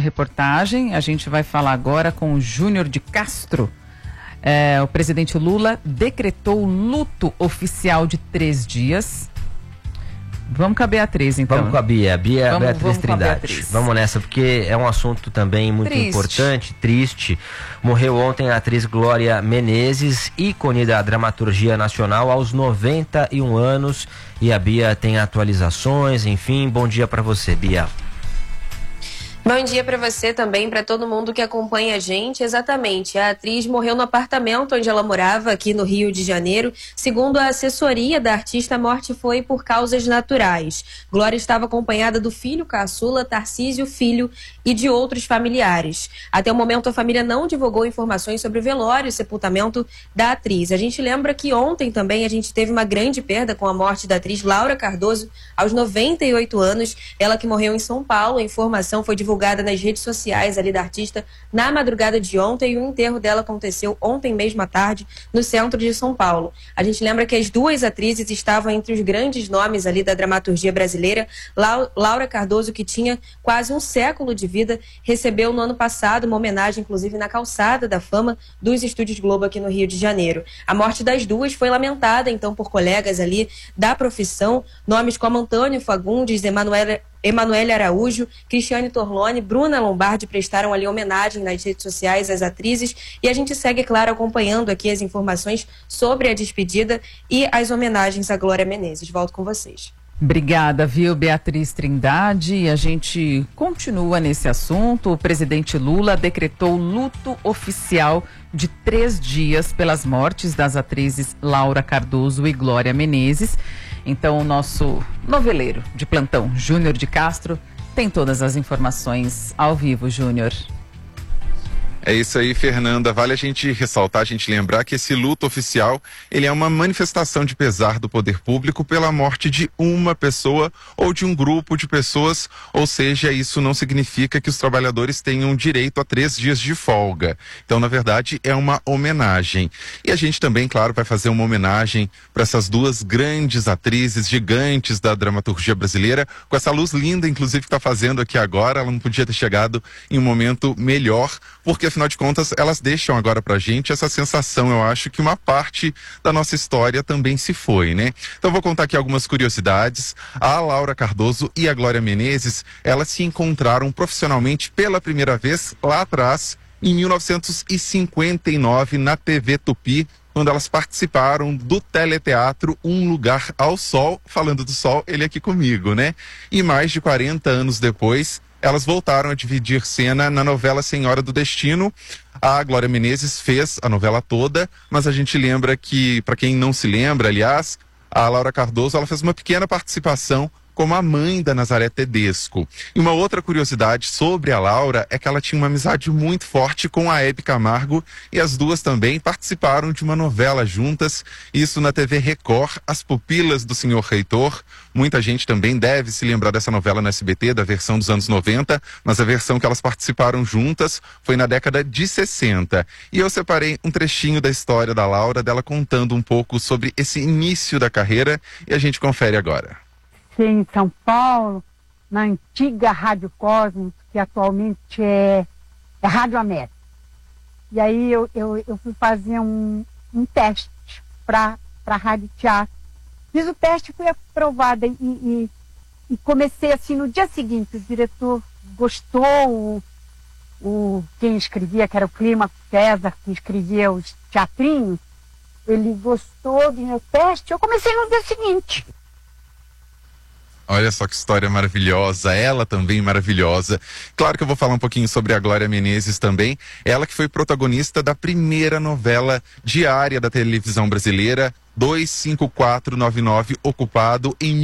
reportagem. A gente vai falar agora com o Júnior de Castro. O presidente Lula decretou luto oficial de 3 dias. Vamos com a Beatriz, então. Vamos com a Beatriz Trindade. Beatriz. Vamos nessa, porque é um assunto também muito importante, triste. Morreu ontem a atriz Glória Menezes, ícone da dramaturgia nacional, aos 91 anos. E a Bia tem atualizações, enfim. Bom dia para você, Bia. Bom dia para você também, para todo mundo que acompanha a gente. Exatamente, a atriz morreu no apartamento onde ela morava, aqui no Rio de Janeiro. Segundo a assessoria da artista, a morte foi por causas naturais. Glória estava acompanhada do filho caçula, Tarcísio Filho, e de outros familiares. Até o momento, a família não divulgou informações sobre o velório e sepultamento da atriz. A gente lembra que ontem também a gente teve uma grande perda com a morte da atriz Laura Cardoso, aos 98 anos. Ela que morreu em São Paulo. A informação foi divulgada nas redes sociais ali da artista na madrugada de ontem, e o enterro dela aconteceu ontem mesmo à tarde no centro de São Paulo. A gente lembra que as duas atrizes estavam entre os grandes nomes ali da dramaturgia brasileira. Laura Cardoso, que tinha quase um século de vida, recebeu no ano passado uma homenagem, inclusive na Calçada da Fama dos Estúdios Globo aqui no Rio de Janeiro. A morte das duas foi lamentada então por colegas ali da profissão, nomes como Antônio Fagundes, Emanuele Araújo, Cristiane Torlone, Bruna Lombardi prestaram ali homenagem nas redes sociais às atrizes, e a gente segue, claro, acompanhando aqui as informações sobre a despedida e as homenagens à Glória Menezes. Volto com vocês. Obrigada, viu, Beatriz Trindade? E a gente continua nesse assunto. O presidente Lula decretou luto oficial de 3 dias pelas mortes das atrizes Laura Cardoso e Glória Menezes. Então, o nosso noveleiro de plantão, Júnior de Castro, tem todas as informações ao vivo. Júnior. É isso aí, Fernanda. Vale a gente ressaltar, a gente lembrar que esse luto oficial, ele é uma manifestação de pesar do poder público pela morte de uma pessoa ou de um grupo de pessoas, ou seja, isso não significa que os trabalhadores tenham direito a 3 dias de folga. Então, na verdade, é uma homenagem. E a gente também, claro, vai fazer uma homenagem para essas duas grandes atrizes, gigantes da dramaturgia brasileira, com essa luz linda, inclusive, que está fazendo aqui agora. Ela não podia ter chegado em um momento melhor, porque afinal de contas elas deixam agora pra gente essa sensação, eu acho, que uma parte da nossa história também se foi, né? Então vou contar aqui algumas curiosidades. A Laura Cardoso e a Glória Menezes, elas se encontraram profissionalmente pela primeira vez lá atrás, em 1959, na TV Tupi, quando elas participaram do teleteatro Um Lugar ao Sol. Falando do sol, ele aqui comigo, né? E mais de 40 anos depois, elas voltaram a dividir cena na novela Senhora do Destino. A Glória Menezes fez a novela toda, mas a gente lembra que, para quem não se lembra, aliás, a Laura Cardoso, ela fez uma pequena participação como a mãe da Nazaré Tedesco. E uma outra curiosidade sobre a Laura é que ela tinha uma amizade muito forte com a Hebe Camargo, e as duas também participaram de uma novela juntas, isso na TV Record, As Pupilas do Senhor Reitor. Muita gente também deve se lembrar dessa novela no SBT, da versão dos anos 90, mas a versão que elas participaram juntas foi na década de 60. E eu separei um trechinho da história da Laura, dela contando um pouco sobre esse início da carreira, e a gente confere agora. Em São Paulo, na antiga Rádio Cosmos, que atualmente é Rádio América. E aí eu fui fazer um teste para Rádio Teatro. Fiz o teste, fui aprovada e comecei assim no dia seguinte. O diretor gostou, quem escrevia, que era o Clima César, que escrevia os teatrinhos, ele gostou do meu teste, eu comecei no dia seguinte. Olha só que história maravilhosa, ela também maravilhosa. Claro que eu vou falar um pouquinho sobre a Glória Menezes também. Ela que foi protagonista da primeira novela diária da televisão brasileira, 25499, Ocupado, em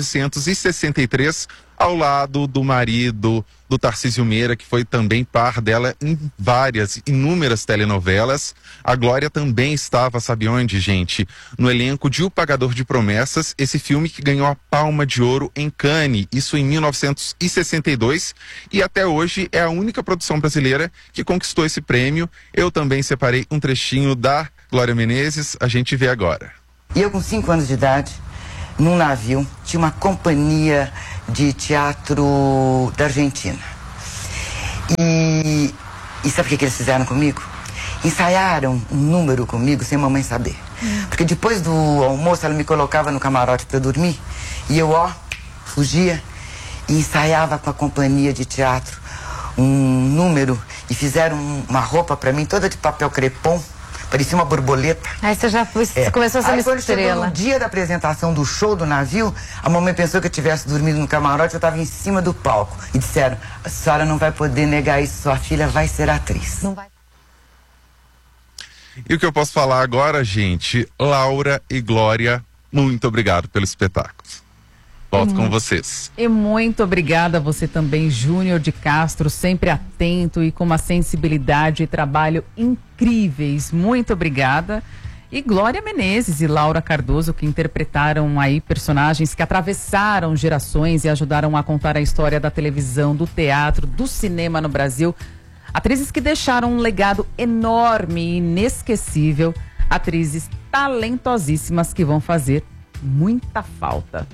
1963, ao lado do marido do Tarcísio Meira, que foi também par dela em inúmeras telenovelas. A Glória também estava, sabe onde, gente? No elenco de O Pagador de Promessas, esse filme que ganhou a Palma de Ouro em Cannes, isso em 1962, e até hoje é a única produção brasileira que conquistou esse prêmio. Eu também separei um trechinho da Glória Menezes, a gente vê agora. E eu, com 5 anos de idade, num navio, tinha uma companhia de teatro da Argentina. E sabe o que eles fizeram comigo? Ensaiaram um número comigo sem mamãe saber. Porque depois do almoço ela me colocava no camarote para dormir e eu, fugia e ensaiava com a companhia de teatro um número e fizeram uma roupa para mim toda de papel crepom, parecia uma borboleta. Aí você já começou a ser uma estrela. Chegou no dia da apresentação do show do navio, a mamãe pensou que eu tivesse dormido no camarote, eu estava em cima do palco. E disseram, a senhora não vai poder negar isso, sua filha vai ser atriz. Não vai. E o que eu posso falar agora, gente? Laura e Glória, muito obrigado pelo espetáculo. Volto com vocês. E muito obrigada a você também, Júnior de Castro, sempre atento e com uma sensibilidade e trabalho incríveis. Muito obrigada. E Glória Menezes e Laura Cardoso, que interpretaram aí personagens que atravessaram gerações e ajudaram a contar a história da televisão, do teatro, do cinema no Brasil. Atrizes que deixaram um legado enorme e inesquecível. Atrizes talentosíssimas que vão fazer muita falta.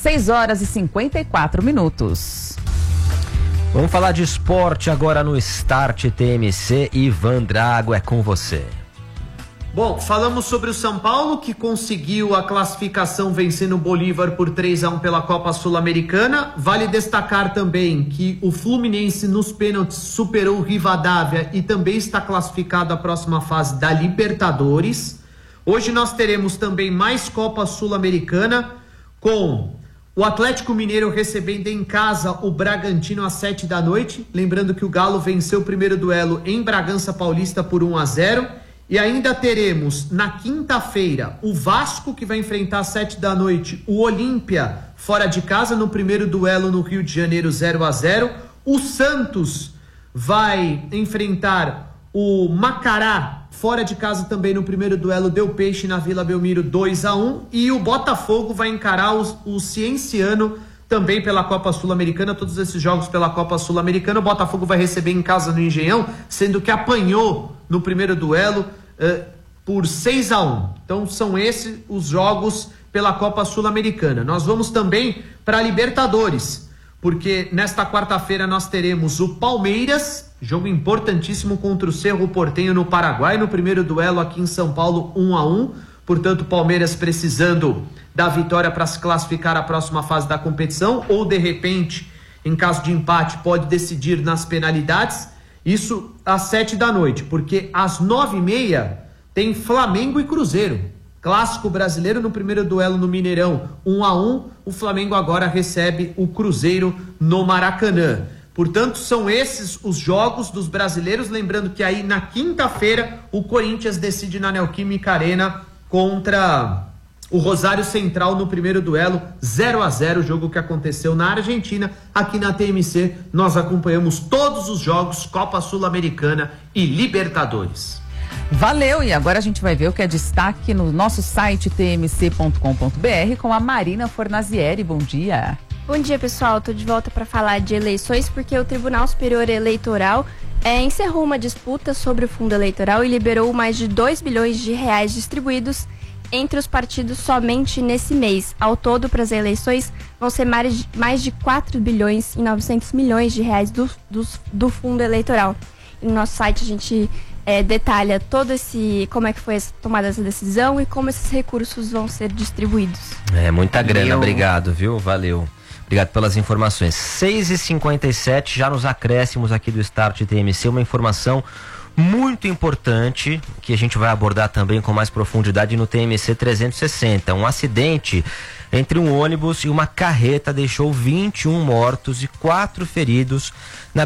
6h54. Vamos falar de esporte agora no Start TMC. Ivan Drago, é com você. Bom, falamos sobre o São Paulo, que conseguiu a classificação vencendo o Bolívar por 3-1 pela Copa Sul-Americana. Vale destacar também que o Fluminense nos pênaltis superou o Rivadavia e também está classificado à próxima fase da Libertadores. Hoje nós teremos também mais Copa Sul-Americana, com o Atlético Mineiro recebendo em casa o Bragantino às 19h. Lembrando que o Galo venceu o primeiro duelo em Bragança Paulista por 1-0. E ainda teremos na quinta-feira o Vasco, que vai enfrentar às 19h o Olímpia fora de casa no primeiro duelo no Rio de Janeiro 0-0. O Santos vai enfrentar o Macará fora de casa também no primeiro duelo, deu peixe na Vila Belmiro 2-1. E o Botafogo vai encarar o Cienciano também pela Copa Sul-Americana. Todos esses jogos pela Copa Sul-Americana. O Botafogo vai receber em casa no Engenhão, sendo que apanhou no primeiro duelo por 6-1. Então são esses os jogos pela Copa Sul-Americana. Nós vamos também para a Libertadores, porque nesta quarta-feira nós teremos o Palmeiras, jogo importantíssimo contra o Cerro Porteño no Paraguai, no primeiro duelo aqui em São Paulo 1-1. Portanto, o Palmeiras precisando da vitória para se classificar à próxima fase da competição, ou de repente, em caso de empate, pode decidir nas penalidades. Isso às 19h, porque às 9h30 tem Flamengo e Cruzeiro. Clássico brasileiro no primeiro duelo no Mineirão, 1-1. O Flamengo agora recebe o Cruzeiro no Maracanã. Portanto, são esses os jogos dos brasileiros. Lembrando que aí na quinta-feira o Corinthians decide na Neoquímica Arena contra o Rosário Central no primeiro duelo, 0-0, jogo que aconteceu na Argentina. Aqui na TMC nós acompanhamos todos os jogos, Copa Sul-Americana e Libertadores. Valeu, e agora a gente vai ver o que é destaque no nosso site tmc.com.br com a Marina Fornazieri. Bom dia. Bom dia, pessoal. Estou de volta para falar de eleições, porque o Tribunal Superior Eleitoral encerrou uma disputa sobre o fundo eleitoral e liberou mais de 2 bilhões de reais distribuídos entre os partidos somente nesse mês. Ao todo, para as eleições, vão ser mais de 4 bilhões e 900 milhões de reais do fundo eleitoral. E no nosso site a gente detalha como é que foi tomada essa decisão e como esses recursos vão ser distribuídos. Muita grana, obrigado, viu? Valeu. Obrigado pelas informações. 6h57, já nos acréscimos aqui do Start TMC, uma informação muito importante que a gente vai abordar também com mais profundidade no TMC 360. Um acidente entre um ônibus e uma carreta deixou 21 mortos e 4 feridos na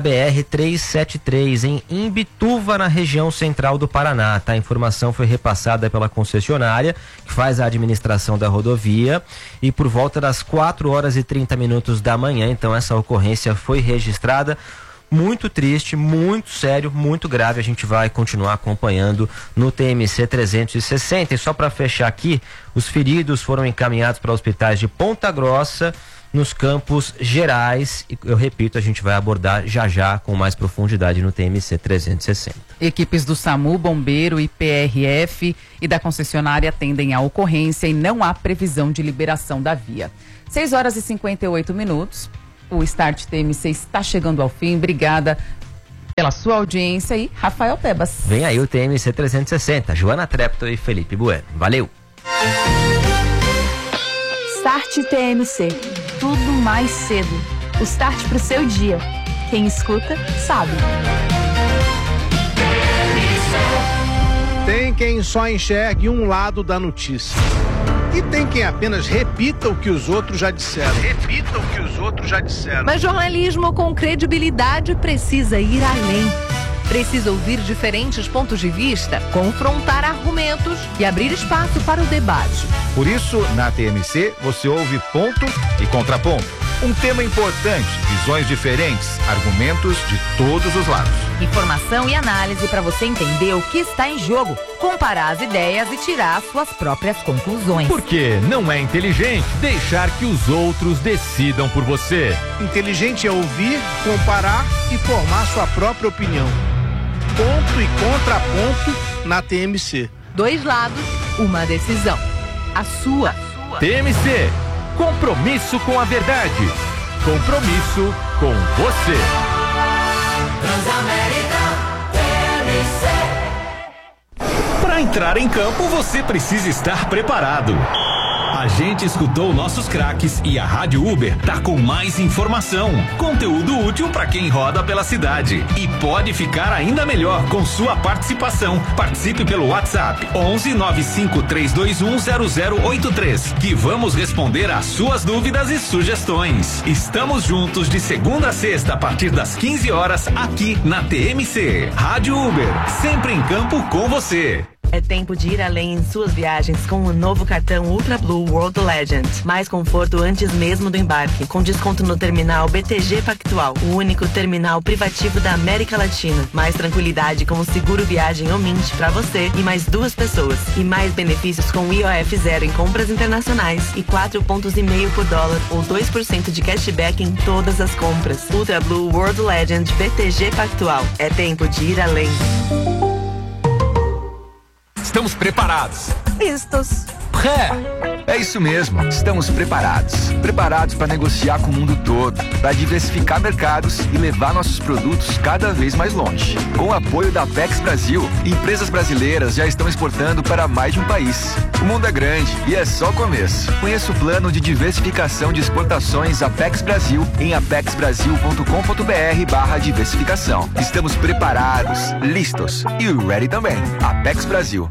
BR-373 em Imbituva, na região central do Paraná. A informação foi repassada pela concessionária que faz a administração da rodovia e por volta das 4h30 da manhã, então essa ocorrência foi registrada. Muito triste, muito sério, muito grave. A gente vai continuar acompanhando no TMC 360. E só para fechar aqui, os feridos foram encaminhados para hospitais de Ponta Grossa, nos Campos Gerais. E eu repito, a gente vai abordar já com mais profundidade no TMC 360. Equipes do SAMU, Bombeiro e PRF e da concessionária atendem à ocorrência e não há previsão de liberação da via. 6h58. O Start TMC está chegando ao fim. Obrigada Pela sua audiência e Rafael Tebas. Vem aí o TMC 360, Joana Trepto e Felipe Bueno. Valeu! Start TMC. Tudo mais cedo. O start pro seu dia. Quem escuta, sabe. Tem quem só enxergue um lado da notícia. E tem quem apenas repita o que os outros já disseram. Mas jornalismo com credibilidade precisa ir além. Precisa ouvir diferentes pontos de vista, confrontar argumentos e abrir espaço para o debate. Por isso, na TMC, você ouve ponto e contraponto. Um tema importante, visões diferentes, argumentos de todos os lados. Informação e análise para você entender o que está em jogo, comparar as ideias e tirar suas próprias conclusões. Porque não é inteligente deixar que os outros decidam por você. Inteligente é ouvir, comparar e formar sua própria opinião. Ponto e contraponto na TMC. 2 lados, uma decisão. A sua. TMC. Compromisso com a verdade. Compromisso com você. Transamérica TMC. Para entrar em campo, você precisa estar preparado. A gente escutou nossos craques e a Rádio Uber tá com mais informação, conteúdo útil para quem roda pela cidade e pode ficar ainda melhor com sua participação. Participe pelo WhatsApp 11 95 321 0083 que vamos responder às suas dúvidas e sugestões. Estamos juntos de segunda a sexta a partir das 15 horas aqui na TMC. Rádio Uber, sempre em campo com você. É tempo de ir além em suas viagens com o novo cartão Ultra Blue World Legend. Mais conforto antes mesmo do embarque, com desconto no terminal BTG Pactual, o único terminal privativo da América Latina. Mais tranquilidade com o seguro viagem Omint para você e mais 2 pessoas. E mais benefícios com IOF zero em compras internacionais e 4,5 pontos por dólar ou 2% de cashback em todas as compras. Ultra Blue World Legend BTG Pactual. É tempo de ir além. Estamos preparados. Listos. É isso mesmo, estamos preparados. Preparados para negociar com o mundo todo, para diversificar mercados e levar nossos produtos cada vez mais longe. Com o apoio da Apex Brasil, empresas brasileiras já estão exportando para mais de um país. O mundo é grande e é só o começo. Conheça o plano de diversificação de exportações Apex Brasil em apexbrasil.com.br/diversificação. Estamos preparados, listos e ready também. Apex Brasil.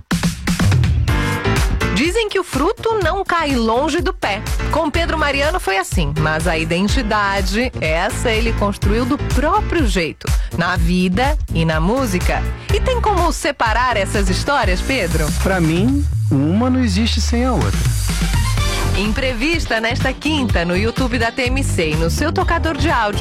Dizem que o fruto não cai longe do pé. Com Pedro Mariano foi assim, mas a identidade, essa ele construiu do próprio jeito, na vida e na música. E tem como separar essas histórias, Pedro? Pra mim, uma não existe sem a outra. Entrevista nesta quinta no YouTube da TMC e no seu tocador de áudio.